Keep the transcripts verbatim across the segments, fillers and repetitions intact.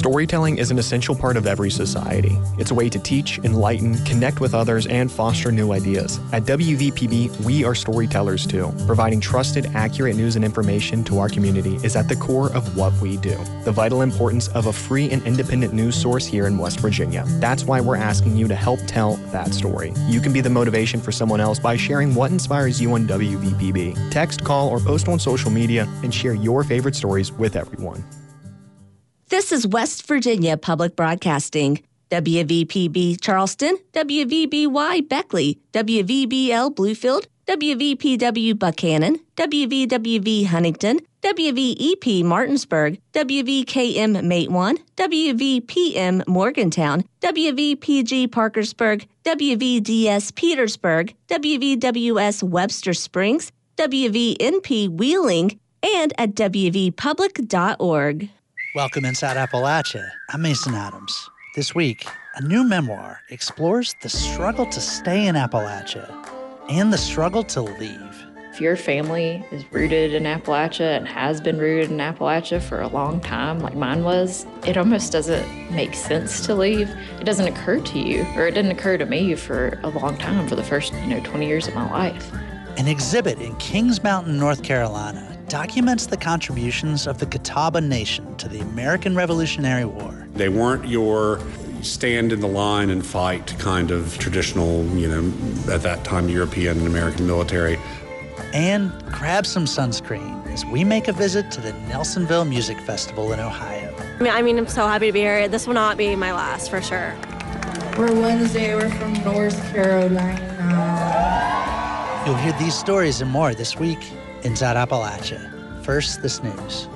Storytelling is an essential part of every society. It's a way to teach, enlighten, connect with others, and foster new ideas. At W V P B, we are storytellers too. Providing trusted, accurate news and information to our community is at the core of what we do. The vital importance of a free and independent news source here in West Virginia. That's why we're asking you to help tell that story. You can be the motivation for someone else by sharing what inspires you on W V P B. Text, call, or post on social media and share your favorite stories with everyone. This is West Virginia Public Broadcasting. W V P B Charleston, W V B Y Beckley, W V B L Bluefield, W V P W Buchanan, W V W V Huntington, W V E P Martinsburg, W V K M Matewan, W V P M Morgantown, W V P G Parkersburg, W V D S Petersburg, W V W S Webster Springs, W V N P Wheeling, and at w v public dot org. Welcome inside Appalachia. I'm Mason Adams. This week, a new memoir explores the struggle to stay in Appalachia and the struggle to leave. If your family is rooted in Appalachia and has been rooted in Appalachia for a long time, like mine was, it almost doesn't make sense to leave. It doesn't occur to you, or it didn't occur to me for a long time, for the first, you know, twenty years of my life. An exhibit in Kings Mountain, North Carolina, documents the contributions of the Catawba Nation to the American Revolutionary War. They weren't your stand in the line and fight kind of traditional, you know, at that time, European and American military. And grab some sunscreen as we make a visit to the Nelsonville Music Festival in Ohio. I mean, I mean, I'm so happy to be here. This will not be my last, for sure. We're Wednesday. We're from North Carolina. You'll hear these stories and more this week inside Appalachia. First, this news.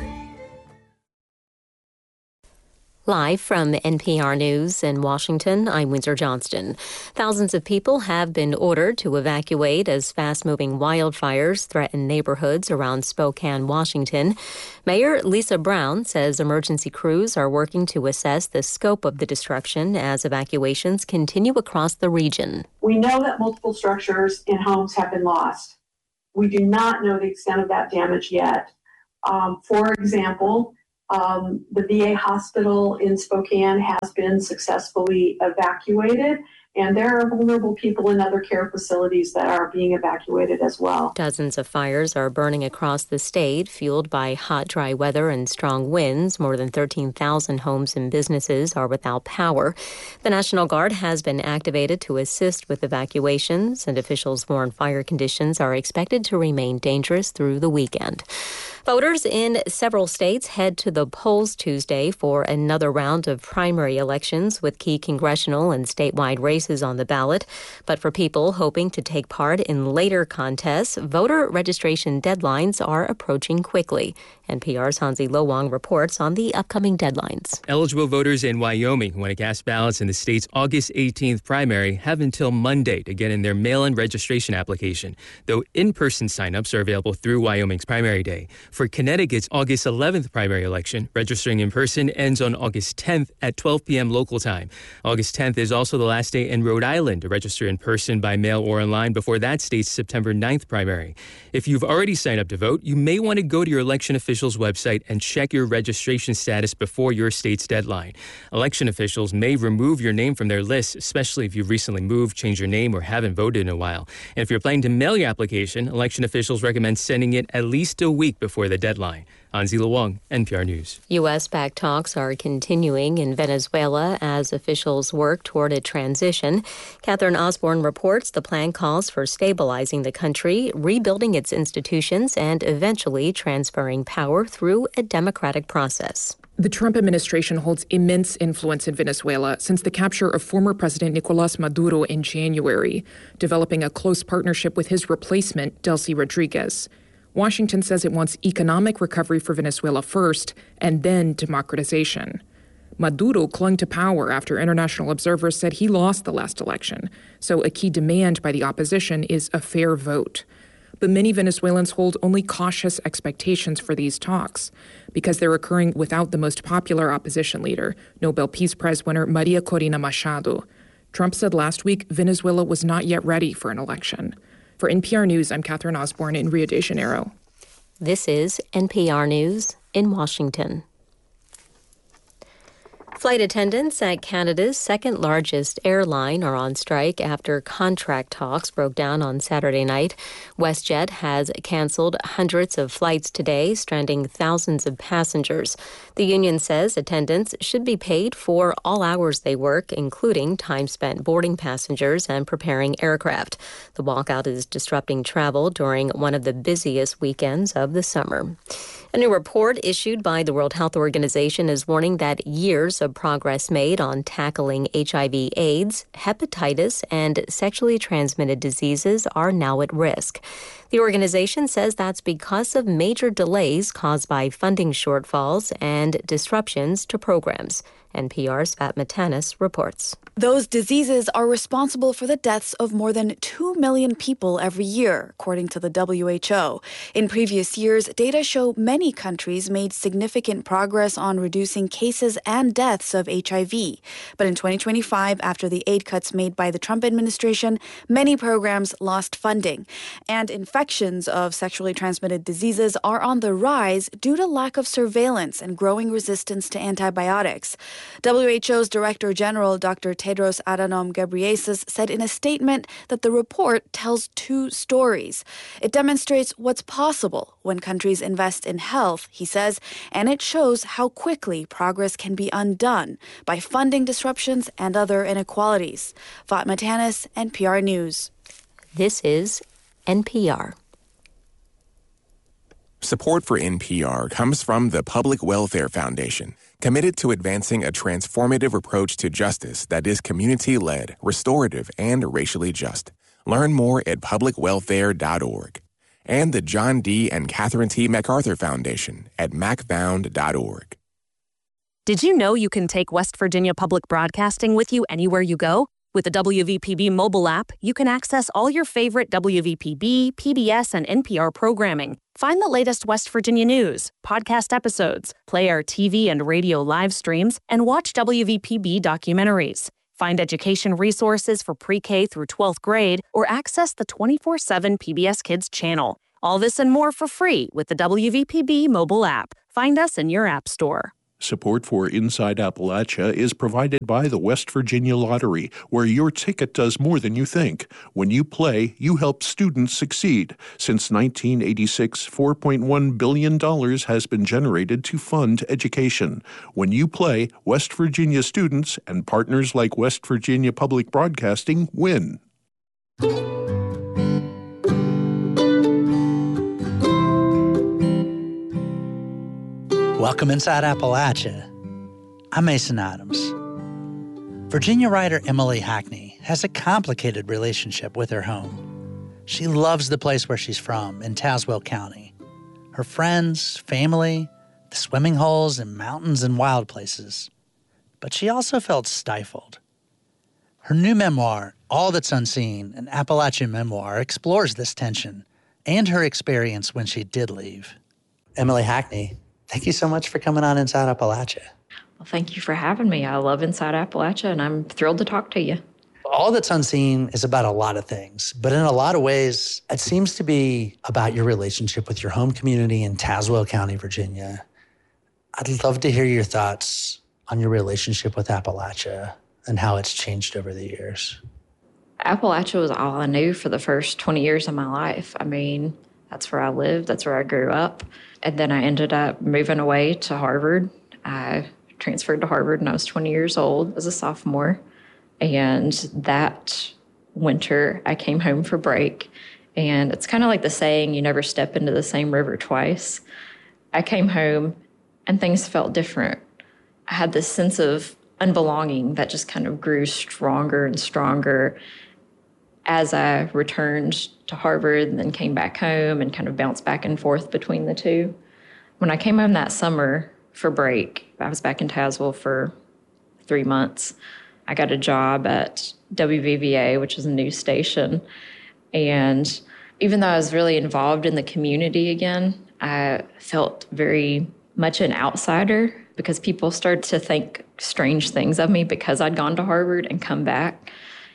Live from N P R News in Washington, I'm Windsor Johnston. Thousands of people have been ordered to evacuate as fast-moving wildfires threaten neighborhoods around Spokane, Washington. Mayor Lisa Brown says emergency crews are working to assess the scope of the destruction as evacuations continue across the region. We know that multiple structures and homes have been lost. We do not know the extent of that damage yet. Um, for example, Um, the V A hospital in Spokane has been successfully evacuated, and there are vulnerable people in other care facilities that are being evacuated as well. Dozens of fires are burning across the state, fueled by hot, dry weather and strong winds. More than thirteen thousand homes and businesses are without power. The National Guard has been activated to assist with evacuations, and officials warn fire conditions are expected to remain dangerous through the weekend. Voters in several states head to the polls Tuesday for another round of primary elections with key congressional and statewide races on the ballot. But for people hoping to take part in later contests, voter registration deadlines are approaching quickly. N P R's Hansi Lowang reports on the upcoming deadlines. Eligible voters in Wyoming who want to cast ballots in the state's August eighteenth primary have until Monday to get in their mail-in registration application, though in-person sign-ups are available through Wyoming's primary day. For Connecticut's August eleventh primary election, registering in person ends on August tenth at twelve p.m. local time. August tenth is also the last day in Rhode Island to register in person by mail or online before that state's September ninth primary. If you've already signed up to vote, you may want to go to your election official's website and check your registration status before your state's deadline. Election officials may remove your name from their list, especially if you've recently moved, changed your name, or haven't voted in a while. And if you're planning to mail your application, election officials recommend sending it at least a week before the deadline. Hansi Lowang, N P R News. U S-backed talks are continuing in Venezuela as officials work toward a transition. Catherine Osborne reports the plan calls for stabilizing the country, rebuilding its institutions, and eventually transferring power through a democratic process. The Trump administration holds immense influence in Venezuela since the capture of former President Nicolás Maduro in January, developing a close partnership with his replacement, Delcy Rodriguez. Washington says it wants economic recovery for Venezuela first, and then democratization. Maduro clung to power after international observers said he lost the last election, so a key demand by the opposition is a fair vote. But many Venezuelans hold only cautious expectations for these talks because they're occurring without the most popular opposition leader, Nobel Peace Prize winner Maria Corina Machado. Trump said last week Venezuela was not yet ready for an election. For N P R News, I'm Catherine Osborne in Rio de Janeiro. This is N P R News in Washington. Flight attendants at Canada's second-largest airline are on strike after contract talks broke down on Saturday night. WestJet has canceled hundreds of flights today, stranding thousands of passengers. The union says attendants should be paid for all hours they work, including time spent boarding passengers and preparing aircraft. The walkout is disrupting travel during one of the busiest weekends of the summer. A new report issued by the World Health Organization is warning that years of progress made on tackling H I V AIDS, hepatitis, and sexually transmitted diseases are now at risk. The organization says that's because of major delays caused by funding shortfalls and disruptions to programs. N P R's Fatma Tanis reports. Those diseases are responsible for the deaths of more than two million people every year, according to the W H O. In previous years, data show many countries made significant progress on reducing cases and deaths of H I V. But in twenty twenty-five, after the aid cuts made by the Trump administration, many programs lost funding. And infections of sexually transmitted diseases are on the rise due to lack of surveillance and growing resistance to antibiotics. W H O's Director General, Doctor Tedros Adhanom Ghebreyesus, said in a statement that the report tells two stories. It demonstrates what's possible when countries invest in health, he says, and it shows how quickly progress can be undone by funding disruptions and other inequalities. Fatma Tanis, N P R News. This is N P R. Support for N P R comes from the Public Welfare Foundation, committed to advancing a transformative approach to justice that is community-led, restorative, and racially just. Learn more at public welfare dot org. And the John D. and Catherine T. MacArthur Foundation at mac found dot org. Did you know you can take West Virginia Public Broadcasting with you anywhere you go? With the W V P B mobile app, you can access all your favorite W V P B, P B S, and N P R programming. Find the latest West Virginia news, podcast episodes, play our T V and radio live streams, and watch W V P B documentaries. Find education resources for pre-K through twelfth grade or access the twenty-four seven P B S Kids channel. All this and more for free with the W V P B mobile app. Find us in your app store. Support for Inside Appalachia is provided by the West Virginia Lottery, where your ticket does more than you think. When you play, you help students succeed. Since nineteen eighty-six, four point one billion dollars has been generated to fund education. When you play, West Virginia students and partners like West Virginia Public Broadcasting win. Welcome inside Appalachia. I'm Mason Adams. Virginia writer Emily Hackney has a complicated relationship with her home. She loves the place where she's from in Tazewell County. Her friends, family, the swimming holes and mountains and wild places. But she also felt stifled. Her new memoir, All That's Unseen, an Appalachian memoir, explores this tension and her experience when she did leave. Emily Hackney, thank you so much for coming on Inside Appalachia. Well, thank you for having me. I love Inside Appalachia, and I'm thrilled to talk to you. All That's Unseen is about a lot of things, but in a lot of ways, it seems to be about your relationship with your home community in Tazewell County, Virginia. I'd love to hear your thoughts on your relationship with Appalachia and how it's changed over the years. Appalachia was all I knew for the first twenty years of my life. I mean, that's where I lived. That's where I grew up. And then I ended up moving away to Harvard. I transferred to Harvard when I was twenty years old as a sophomore. And that winter, I came home for break. And it's kind of like the saying, you never step into the same river twice. I came home and things felt different. I had this sense of unbelonging that just kind of grew stronger and stronger as I returned to Harvard and then came back home and kind of bounced back and forth between the two. When I came home that summer for break, I was back in Tazewell for three months. I got a job at W V V A, which is a news station. And even though I was really involved in the community again, I felt very much an outsider because people started to think strange things of me because I'd gone to Harvard and come back.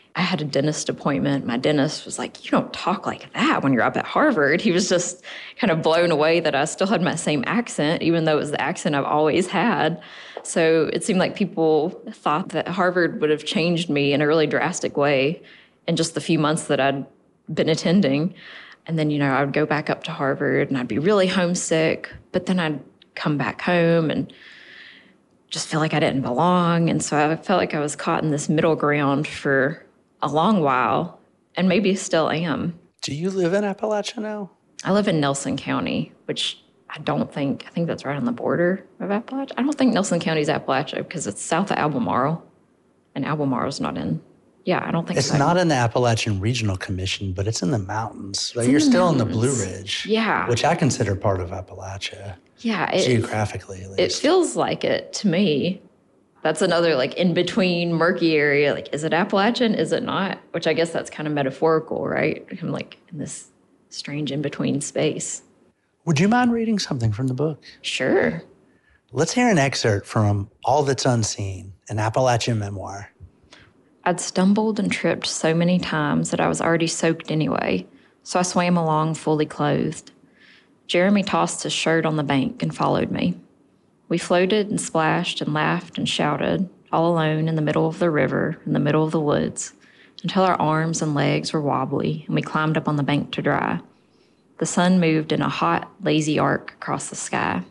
I had a dentist appointment. My dentist was like, you don't talk like that when you're up at Harvard. He was just kind of blown away that I still had my same accent, even though it was the accent I've always had. So it seemed like people thought that Harvard would have changed me in a really drastic way in just the few months that I'd been attending. And then, you know, I would go back up to Harvard and I'd be really homesick, but then I'd come back home and just feel like I didn't belong. And so I felt like I was caught in this middle ground for a long while, and maybe still am. Do you live in Appalachia now? I live in Nelson County, which I don't think, I think that's right on the border of Appalachia. I don't think Nelson County is Appalachia because it's south of Albemarle, and Albemarle's not in, yeah, I don't think it's so. It's not in the Appalachian Regional Commission, but it's in the mountains. Right? You're in still mountains. in the Blue Ridge. Yeah. Which I consider part of Appalachia. Yeah. It, geographically, at least. It feels like it to me. That's another, like, in-between murky area. Like, is it Appalachian? Is it not? Which I guess that's kind of metaphorical, right? I'm, like, in this strange in-between space. Would you mind reading something from the book? Sure. Let's hear an excerpt from All That's Unseen, an Appalachian memoir. I'd stumbled and tripped so many times that I was already soaked anyway, so I swam along fully clothed. Jeremy tossed his shirt on the bank and followed me. We floated and splashed and laughed and shouted, all alone in the middle of the river, in the middle of the woods, until our arms and legs were wobbly and we climbed up on the bank to dry. The sun moved in a hot, lazy arc across the sky.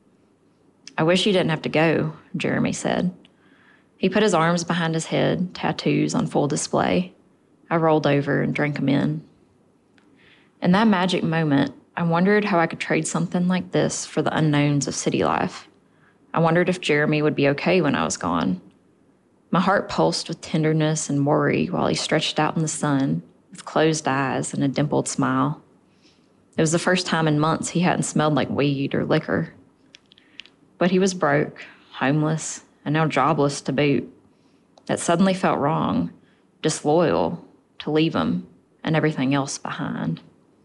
I wish you didn't have to go, Jeremy said. He put his arms behind his head, tattoos on full display. I rolled over and drank them in. In that magic moment, I wondered how I could trade something like this for the unknowns of city life. I wondered if Jeremy would be okay when I was gone. My heart pulsed with tenderness and worry while he stretched out in the sun with closed eyes and a dimpled smile. It was the first time in months he hadn't smelled like weed or liquor. But he was broke, homeless, and now jobless to boot. That suddenly felt wrong, disloyal, to leave him and everything else behind.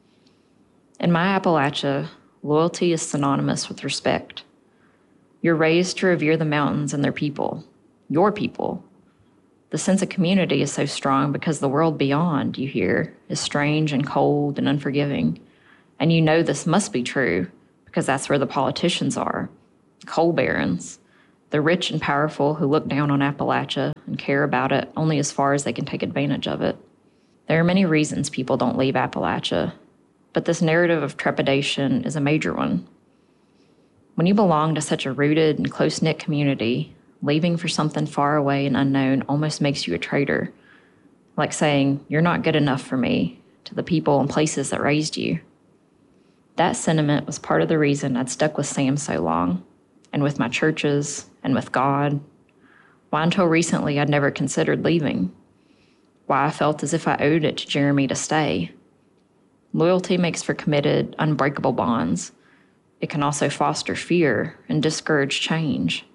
In my Appalachia, loyalty is synonymous with respect. You're raised to revere the mountains and their people, your people. The sense of community is so strong because the world beyond, you hear, is strange and cold and unforgiving. And you know this must be true because that's where the politicians are, coal barons, the rich and powerful who look down on Appalachia and care about it only as far as they can take advantage of it. There are many reasons people don't leave Appalachia, but this narrative of trepidation is a major one. When you belong to such a rooted and close-knit community, leaving for something far away and unknown almost makes you a traitor, like saying, you're not good enough for me, to the people and places that raised you. That sentiment was part of the reason I'd stuck with Sam so long, and with my churches, and with God. Why until recently I'd never considered leaving. Why I felt as if I owed it to Jeremy to stay. Loyalty makes for committed, unbreakable bonds. It can also foster fear and discourage change.